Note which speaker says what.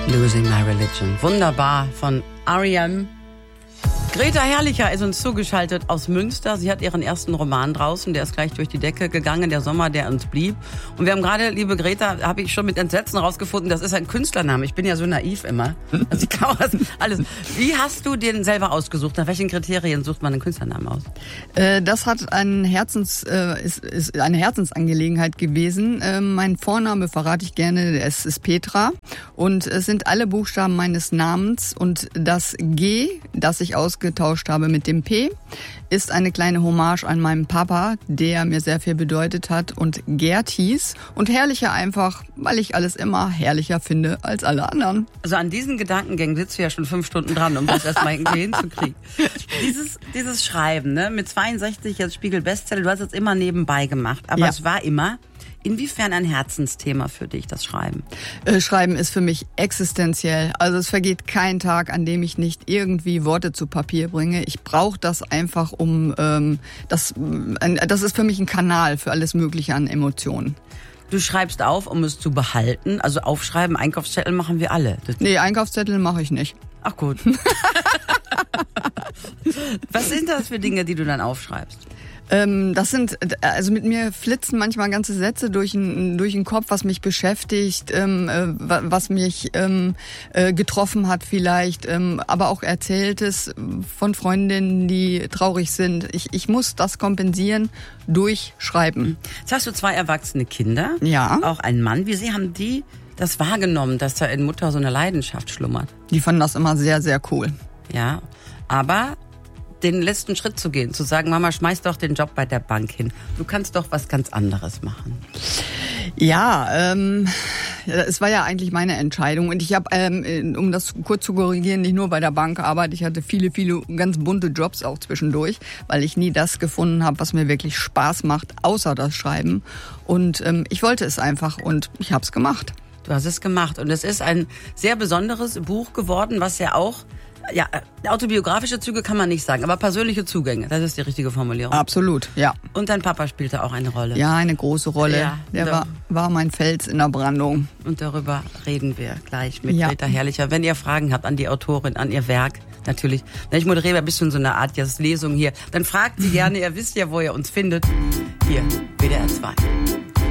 Speaker 1: Losing My Religion. Wunderbar von R.E.M. Greta Herrlicher ist uns zugeschaltet aus Münster. Sie hat ihren ersten Roman draußen, der ist gleich durch die Decke gegangen, Der Sommer, der uns blieb. Und wir haben gerade, liebe Greta, habe ich schon mit Entsetzen rausgefunden, das ist ein Künstlername. Ich bin ja so naiv immer. Also ich glaube, alles. Wie hast du den selber ausgesucht? Nach welchen Kriterien sucht man einen Künstlernamen aus?
Speaker 2: Das hat ist eine Herzensangelegenheit gewesen. Mein Vorname verrate ich gerne, es ist Petra. Und es sind alle Buchstaben meines Namens. Und das G, das ich ausgetauscht habe mit dem P, ist eine kleine Hommage an meinen Papa, der mir sehr viel bedeutet hat und Gerd hieß. Und herrlicher einfach, weil ich alles immer herrlicher finde als alle anderen.
Speaker 1: Also an diesen Gedankengängen sitzt du ja schon 5 Stunden dran, um das erstmal irgendwie hinzukriegen. Dieses Schreiben, ne, mit 62 jetzt Spiegel-Bestseller, du hast es immer nebenbei gemacht, aber es war immer... Inwiefern ein Herzensthema für dich, das Schreiben?
Speaker 2: Schreiben ist für mich existenziell. Also es vergeht kein Tag, an dem ich nicht irgendwie Worte zu Papier bringe. Ich brauche das einfach, das ist für mich ein Kanal für alles Mögliche an Emotionen.
Speaker 1: Du schreibst auf, um es zu behalten. Also aufschreiben, Einkaufszettel machen wir alle.
Speaker 2: Nee, Einkaufszettel mache ich nicht.
Speaker 1: Ach gut. Was sind das für Dinge, die du dann aufschreibst?
Speaker 2: Also mit mir flitzen manchmal ganze Sätze durch den Kopf, was mich beschäftigt, was mich getroffen hat vielleicht, aber auch Erzähltes von Freundinnen, die traurig sind. Ich muss das kompensieren durch Schreiben.
Speaker 1: Jetzt hast du 2 erwachsene Kinder,
Speaker 2: ja,
Speaker 1: auch einen Mann. Wie sehr haben die das wahrgenommen, dass da in Mutter so eine Leidenschaft schlummert?
Speaker 2: Die fanden das immer sehr, sehr cool.
Speaker 1: Ja, aber... den letzten Schritt zu gehen, zu sagen, Mama, schmeiß doch den Job bei der Bank hin. Du kannst doch was ganz anderes machen.
Speaker 2: Ja, es war ja eigentlich meine Entscheidung. Und ich habe, um das kurz zu korrigieren, nicht nur bei der Bank gearbeitet. Ich hatte viele ganz bunte Jobs auch zwischendurch, weil ich nie das gefunden habe, was mir wirklich Spaß macht, außer das Schreiben. Und ich wollte es einfach und ich habe es gemacht.
Speaker 1: Du hast es gemacht. Und es ist ein sehr besonderes Buch geworden, was ja auch... Ja, autobiografische Züge kann man nicht sagen, aber persönliche Zugänge, das ist die richtige Formulierung.
Speaker 2: Absolut, ja.
Speaker 1: Und dein Papa spielte auch eine Rolle.
Speaker 2: Ja, eine große Rolle.
Speaker 1: Ja,
Speaker 2: der war mein Fels in der Brandung.
Speaker 1: Und darüber reden wir gleich mit Greta Herrlicher. Wenn ihr Fragen habt an die Autorin, an ihr Werk, natürlich. Ich moderiere ein bisschen so eine Art Lesung hier. Dann fragt sie gerne, ihr wisst ja, wo ihr uns findet. Hier, WDR 2.